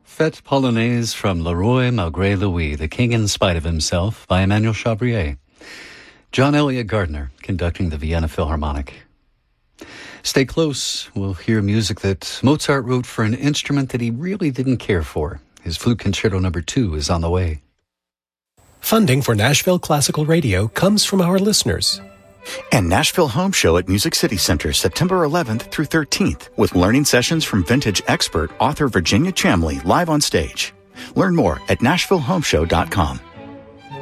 Fête Polonaise from Le Roi Malgré Louis, The King in Spite of Himself by Emmanuel Chabrier. John Elliott Gardner conducting the Vienna Philharmonic. Stay close. We'll hear music that Mozart wrote for an instrument that he really didn't care for. His Flute Concerto No. 2 is on the way. Funding for Nashville Classical Radio comes from our listeners. And Nashville Home Show at Music City Center, September 11th through 13th, with learning sessions from vintage expert author Virginia Chamley live on stage. Learn more at NashvilleHomeshow.com.